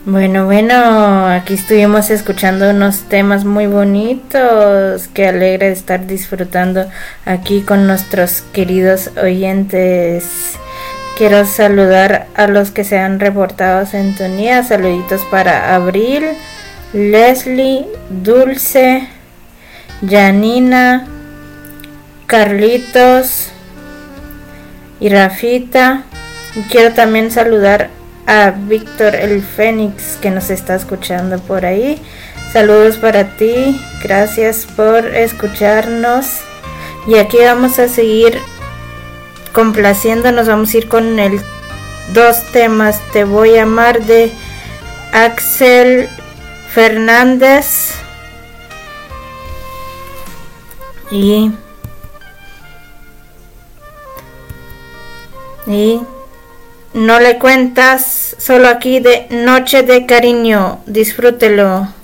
Bueno, aquí estuvimos escuchando unos temas muy bonitos. Qué alegre estar disfrutando aquí con nuestros queridos oyentes. Quiero saludar a los que se han reportado sintonía. Saluditos para Abril, Leslie, Dulce, Janina, Carlitos y Rafita. Y quiero también saludar a Víctor el Fénix, que nos está escuchando por ahí. Saludos para ti, gracias por escucharnos. Y aquí vamos a seguir complaciéndonos. Vamos a ir con dos temas. Te voy a amar, de Axel Fernández, y No le cuentas, solo aquí, de Noche de Cariño. Disfrútelo.